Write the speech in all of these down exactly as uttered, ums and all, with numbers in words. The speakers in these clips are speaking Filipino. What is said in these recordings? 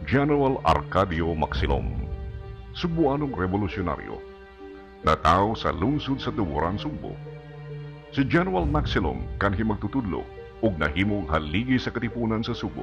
General Arcadio Maxilom, Subuanong revolusyonaryo, nataw sa lungsod sa Tuburan, Sugbo. Si General Maxilom kanhi magtutudlo ug nahimong haligi sa katipunan sa Sugbo.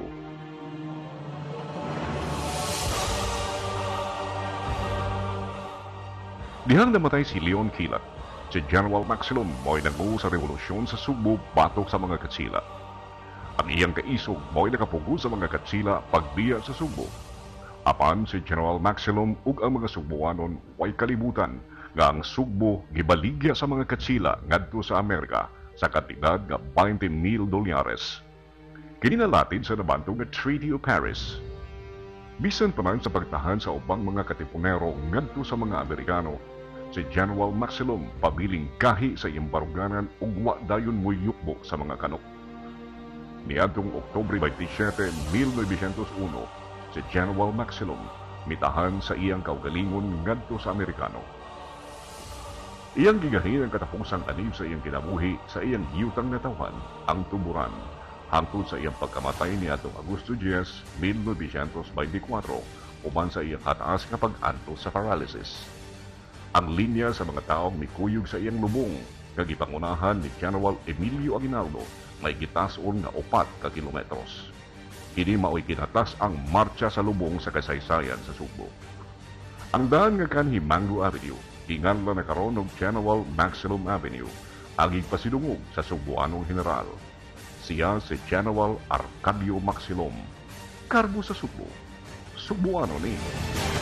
Dihang namatay si Leon Kilat, si General Maxilom mo'y nagbuo sa revolusyon sa Sugbo batok sa mga Katsila. Ang iyang kaisog mo'y nakapugo sa mga Katsila pagbiya sa Sugbo. Apan si General Maxilom ug ang mga Sugboanon way kalibutan nga ang Sugbo gibaligya sa mga Katsila ngadto sa Amerika sa kantidad nga twenty mil dolyares. Kini nalatid sa nabantog nga Treaty of Paris. Bisan pa man sa pagtahan sa ubang mga katipunero ngadto sa mga Amerikano, si General Maxilom pabiling kahi sa iyang baruganan ug wa dayon mo'y yukbo sa mga kanok. Niadtong Oktubre twenty-seven, mil novecientos uno, si General Maxilom mitahan sa iyang kaugalingon ngadto sa Amerikano. Iyang gigahin ang katapusang anib sa iyang kinabuhi sa iyang hiyutang na tawhan, ang Tuburan, hangtod sa iyang pagkamatay niadtong Agosto ten, mil novecientos veinticuatro, uman sa iyang hataas nga pag-antos sa paralysis. Ang linya sa mga taong mikuyog sa iyang lubong, kagipangunahan ni General Emilio Aguinaldo, may gitason nga upat ka kilometros. Kini mao'y kinatas ang marcha sa lubong sa kasaysayan sa Sugbo. Ang daan nga kanhi Mango Avenue, ginganla na karon og General Maxilom Avenue, agig pasidungog sa Sugboanong General. Siya si General Arcadio Maxilom, kargo sa Sugbo. Sugboano ni.